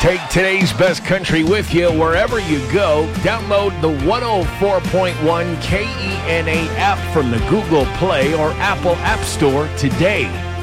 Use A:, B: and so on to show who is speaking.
A: Take today's best country with you wherever you go. Download the 104.1 KENA app from the Google Play or Apple App Store today.